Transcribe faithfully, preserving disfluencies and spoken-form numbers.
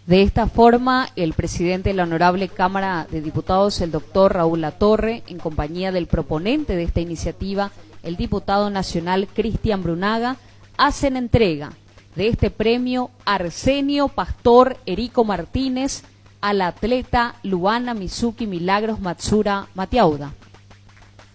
De esta forma, el presidente de la Honorable Cámara de Diputados, el doctor Raúl Latorre, en compañía del proponente de esta iniciativa, el diputado nacional Cristian Brunaga, hacen entrega de este premio Arsenio Pastor Erico Martínez a la atleta Luana Mizuki Milagros Matsura Matiauda.